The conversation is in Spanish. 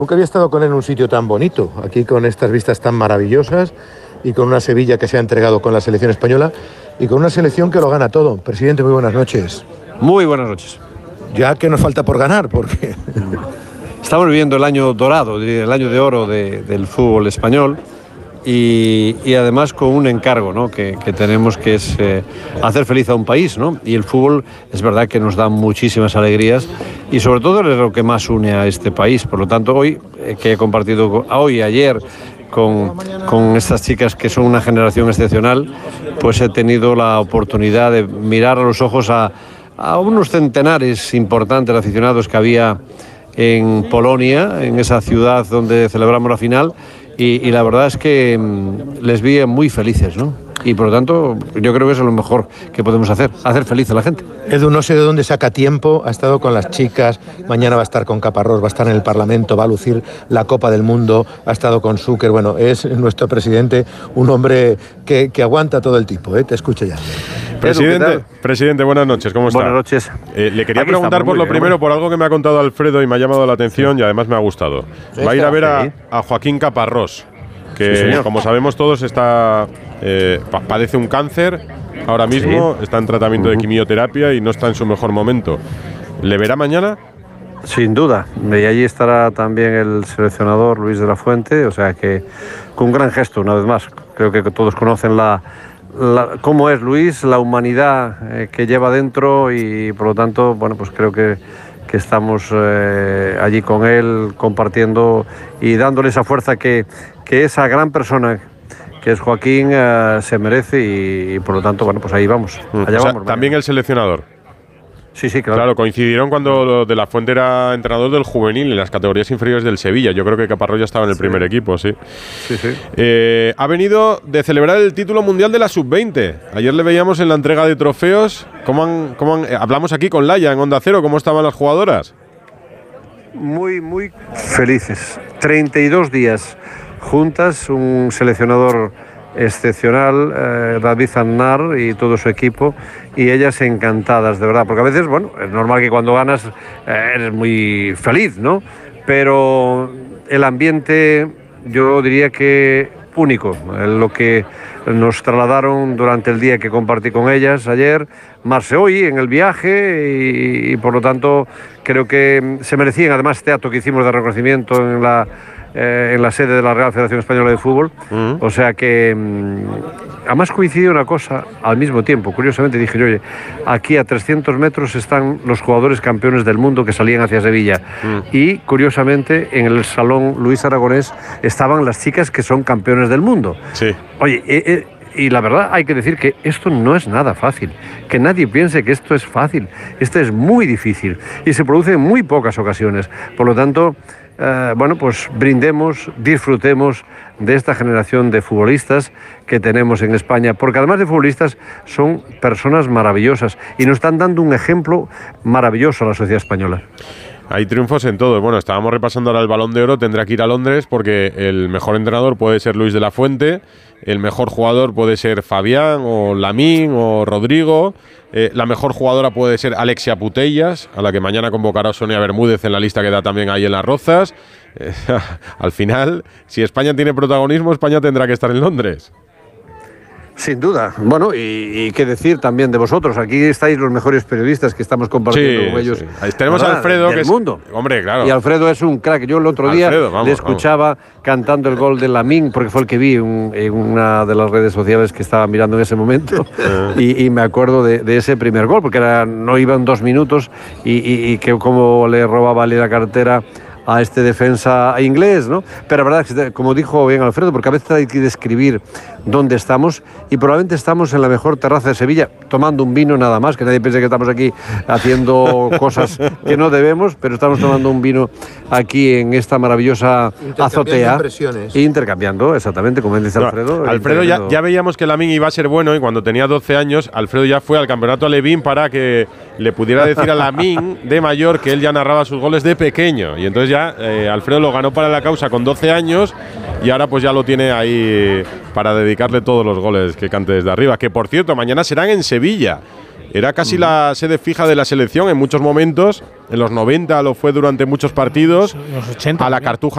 Nunca había estado con él en un sitio tan bonito, aquí con estas vistas tan maravillosas y con una Sevilla que se ha entregado con la selección española y con una selección que lo gana todo. Presidente, muy buenas noches. Muy buenas noches. Ya que nos falta por ganar, porque estamos viviendo el año dorado, el año de oro del fútbol español y además con un encargo, ¿no? que tenemos, que es hacer feliz a un país, ¿no? Y el fútbol es verdad que nos da muchísimas alegrías y sobre todo es lo que más une a este país. Por lo tanto, hoy, que he compartido hoy y ayer con estas chicas que son una generación excepcional, pues he tenido la oportunidad de mirar a los ojos a unos centenares importantes de aficionados que había en Polonia, en esa ciudad donde celebramos la final, y la verdad es que les vi muy felices, ¿no? Y por lo tanto, yo creo que eso es lo mejor que podemos hacer feliz a la gente. Edu, no sé de dónde saca tiempo, ha estado con las chicas, mañana va a estar con Caparrós, va a estar en el Parlamento, va a lucir la Copa del Mundo, ha estado con Zucker, bueno, es nuestro presidente, un hombre que aguanta todo el tipo, ¿eh? Te escucho ya. Presidente, buenas noches, ¿cómo está? Buenas noches. Le quería preguntar por lo primero, por algo que me ha contado Alfredo y me ha llamado la atención y además me ha gustado. Va a ir a ver a Joaquín Caparrós, que como sabemos todos padece un cáncer ahora mismo, está en tratamiento de quimioterapia y no está en su mejor momento. ¿Le verá mañana? Sin duda, y allí estará también el seleccionador Luis de la Fuente, o sea que con un gran gesto, una vez más. Creo que todos conocen cómo es Luis, la humanidad que lleva dentro y por lo tanto, bueno, pues creo que estamos allí con él compartiendo y dándole esa fuerza que esa gran persona que es Joaquín se merece y por lo tanto, bueno, pues ahí vamos. Allá vamos. También el seleccionador. Sí, claro. Claro, coincidieron cuando De la Fuente era entrenador del juvenil en las categorías inferiores del Sevilla. Yo creo que Caparrós ya estaba en el primer equipo, sí. Ha venido de celebrar el título mundial de la Sub-20. Ayer le veíamos en la entrega de trofeos. Hablamos aquí con Laia en Onda Cero. ¿Cómo estaban las jugadoras? Muy, muy felices. 32 días juntas, un seleccionador excepcional, David Aznar y todo su equipo, y ellas encantadas, de verdad, porque a veces, bueno, es normal que cuando ganas eres muy feliz, ¿no? Pero el ambiente, yo diría que único, lo que nos trasladaron durante el día que compartí con ellas ayer, más hoy en el viaje, y por lo tanto creo que se merecían, además este acto que hicimos de reconocimiento en la sede de la Real Federación Española de Fútbol. O sea que además coincidió una cosa al mismo tiempo. Curiosamente dije yo, oye, aquí a 300 metros están los jugadores campeones del mundo que salían hacia Sevilla. Y curiosamente en el Salón Luis Aragonés estaban las chicas que son campeones del mundo. Sí. Oye, y la verdad hay que decir que esto no es nada fácil, que nadie piense que esto es fácil, esto es muy difícil y se produce en muy pocas ocasiones. Por lo tanto, bueno, pues brindemos, disfrutemos de esta generación de futbolistas que tenemos en España, porque además de futbolistas son personas maravillosas y nos están dando un ejemplo maravilloso a la sociedad española. Hay triunfos en todo. Bueno, estábamos repasando ahora el Balón de Oro, tendrá que ir a Londres porque el mejor entrenador puede ser Luis de la Fuente, el mejor jugador puede ser Fabián o Lamín o Rodrigo, la mejor jugadora puede ser Alexia Putellas, a la que mañana convocará Sonia Bermúdez en la lista que da también ahí en Las Rozas. Al final, si España tiene protagonismo, España tendrá que estar en Londres. Sin duda. Bueno, y qué decir también de vosotros. Aquí estáis los mejores periodistas que estamos compartiendo con ellos. Ahí tenemos a Alfredo, del que es mundo. Hombre, claro. Y Alfredo es un crack. Yo el otro día le escuchaba cantando el gol de Lamín, porque fue el que vi en una de las redes sociales que estaba mirando en ese momento. y me acuerdo de ese primer gol, porque no iban 2 minutos y que como le robaba la cartera a este defensa inglés, ¿no? Pero la verdad, como dijo bien Alfredo, porque a veces hay que describir dónde estamos y probablemente estamos en la mejor terraza de Sevilla, tomando un vino nada más, que nadie piense que estamos aquí haciendo cosas que no debemos, pero estamos tomando un vino aquí en esta maravillosa azotea. Intercambiando, exactamente, como dice Alfredo. Alfredo ya veíamos que Lamín iba a ser bueno y cuando tenía 12 años, Alfredo ya fue al campeonato Alevín para que le pudiera decir a Lamín de mayor que él ya narraba sus goles de pequeño. Y entonces ya Alfredo lo ganó para la causa con 12 años y ahora pues ya lo tiene ahí para dedicarle todos los goles que cante desde arriba. Que por cierto, mañana serán en Sevilla. Era casi la sede fija de la selección en muchos momentos. En los 90 lo fue durante muchos partidos. En los 80. A la Cartuja